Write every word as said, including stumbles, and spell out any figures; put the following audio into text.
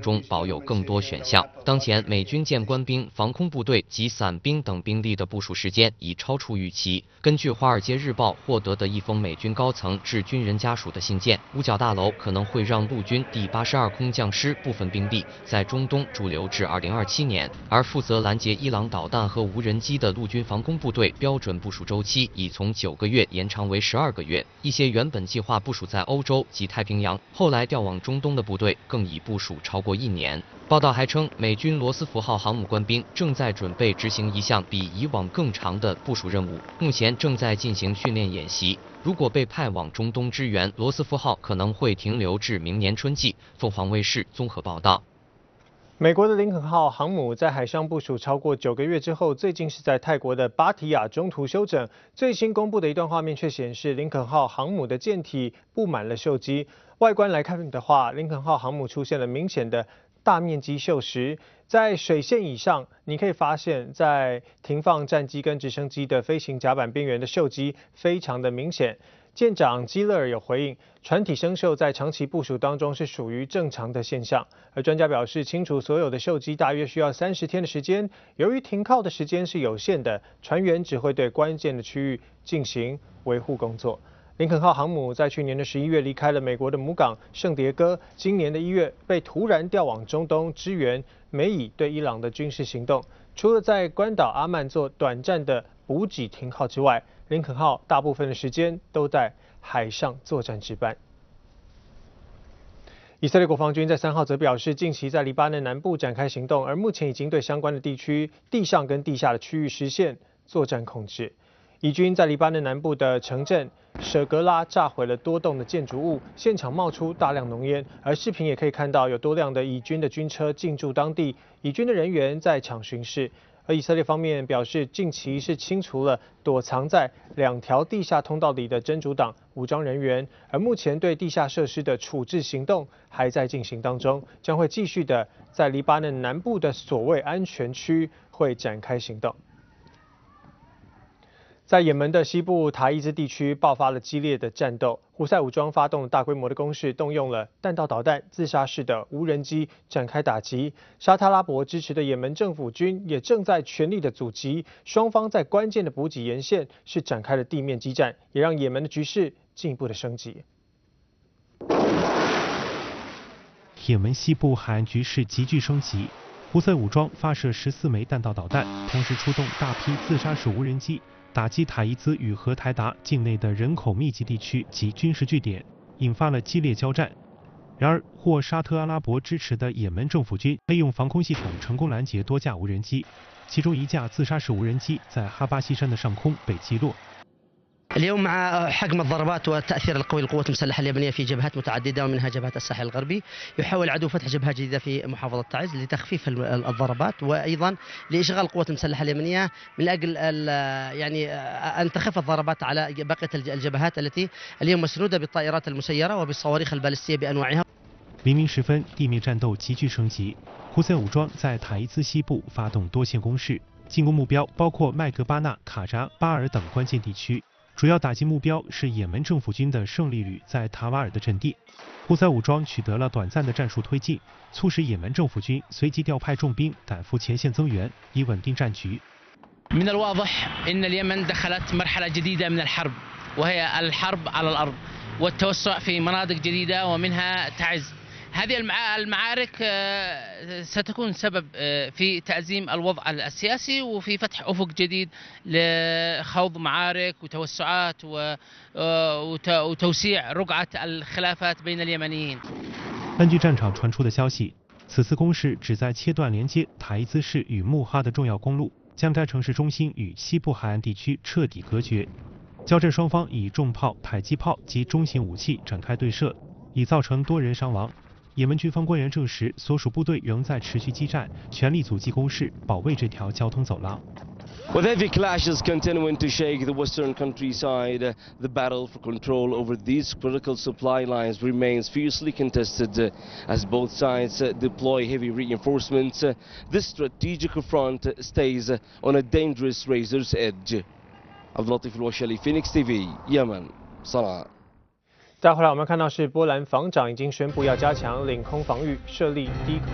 中保有更多选项。当前美军舰官兵、防空部队及伞兵等兵力的部署时间已超出预期。根据《华尔街日报》获得的一封美军高层致军人家属的信件，五角大楼可能会让陆军第八十二空降师部分兵力在中东驻留至二零二七年，而负责拦截伊朗导弹和无人机的陆军防空部队标准部署周期已从九个月延长为十二个月。一些原本计划部署在欧洲及太平洋，后来调往中东的部队更已部署超过一年。报道还称，美军罗斯福号航母官兵正在准备执行一项比以往更长的部署任务，目前正在进行训练演习。如果被派往中东支援，罗斯福号可能会停留至明年春季。凤凰卫视综合报道。 美国的林肯号航母在海上部署超过九个月之后，最近是在泰国的芭提雅中途休整。最新公布的一段画面却显示，林肯号航母的舰体布满了锈迹。外观来看的话，林肯号航母出现了明显的大面积锈蚀。在水线以上，你可以发现，在停放战机跟直升机的飞行甲板边缘的锈迹非常的明显。舰长基勒尔有回应，船体生锈在长期部署当中是属于正常的现象。而专家表示，清除所有的锈迹大约需要三十天的时间。由于停靠的时间是有限的，船员只会对关键的区域进行维护工作。林肯号航母在去年的十一月离开了美国的母港圣迭戈，今年的一月被突然调往中东支援美以对伊朗的军事行动。除了在关岛阿曼做短暂的补给停靠之外，林肯号大部分的时间都在海上作战值班。以色列国防军在三号则表示，近期在黎巴嫩南部展开行动，而目前已经对相关的地区地上跟地下的区域实现作战控制。以军在黎巴嫩南部的城镇舍格拉炸毁了多栋的建筑物，现场冒出大量浓烟，而视频也可以看到有多辆的以军的军车进驻当地，以军的人员在场巡视。而以色列方面表示，近期是清除了躲藏在两条地下通道里的真主党武装人员，而目前对地下设施的处置行动还在进行当中，将会继续的在黎巴嫩南部的所谓安全区会展开行动。在也门的西部塔伊兹地区爆发了激烈的战斗，胡塞武装发动了大规模的攻势，动用了弹道导弹、自杀式的无人机展开打击。沙特阿拉伯支持的也门政府军也正在全力的阻击，双方在关键的补给沿线是展开了地面激战，也让也门的局势进一步的升级。 也门西部海岸局势急剧升级，胡塞武装发射十四枚弹道导弹，同时出动大批自杀式无人机，打击塔伊兹与荷台达境内的人口密集地区及军事据点，引发了激烈交战。然而，获沙特阿拉伯支持的也门政府军利用防空系统成功拦截多架无人机，其中一架自杀式无人机在哈巴西山的上空被击落。 اليوم مع حجم الضربات والتأثير القوي للقوات المسلحة اليمنية في جبهات متعددة ومنها جبهة الساحل الغربي، يحاول العدو فتح جبهة جديدة في محافظة تعز لتخفيف الضربات وأيضا لإشغال القوات المسلحة اليمنية من أجل يعني أن تخف الضربات على بقية الجبهات التي اليوم مسنودة بالطائرات المسيرة وبالصواريخ البالستية بأنواعها。 黎明时分，地面战斗急剧升级，胡塞武装在塔伊兹西部发动多线攻势，进攻目标包括麦格巴纳、卡扎、巴尔等关键地区。主要打击目标是也门政府军的胜利旅在塔瓦尔的阵地。胡塞武装取得了短暂的战术推进，促使也门政府军随即调派重兵赶赴前线增援，以稳定战局。 من الواضح إن اليمن دخلت مرحلة جديدة من الحرب وهي الحرب على الأرض والتوسع في مناطق جديدة ومنها تعز. هذه المعارك ستكون سبب في تأزيم الوضع السياسي وفي فتح أفق جديد لخوض معارك وتوسعات وتوسيع رقعة الخلافات بين اليمنيين. 根据战场传出的消息，此次攻势旨在切断连接塔伊兹市与穆哈的重要公路，将该城市中心与西部海岸地区彻底隔绝。交战双方以重炮、迫击炮及中型武器展开对射，已造成多人伤亡。也门军方官员证实，所属部队仍在持续激战，全力阻击攻势，保卫这条交通走廊。 With heavy clashes continuing to shake the western countryside, the battle for control over these critical supply lines remains fiercely contested as both sides deploy heavy reinforcements. This strategic front stays on a dangerous razor's edge. عبد اللطيف الوشلي Phoenix T V 也门صنعاء。 再回来，我们看到是波兰防长已经宣布要加强领空防御，设立低空。